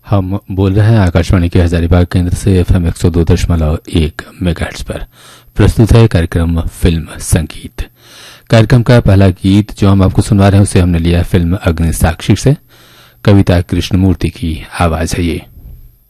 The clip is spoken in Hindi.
हम बोल रहे हैं आकाशवाणी के हजारीबाग केंद्र से FM 102.1 मेगाहर्ट्ज पर। प्रस्तुत है कार्यक्रम फिल्म संगीत। कार्यक्रम का पहला गीत जो हम आपको सुनवा रहे हैं उसे हमने लिया फिल्म अग्नि साक्षी से। कविता कृष्णमूर्ति की आवाज है ये।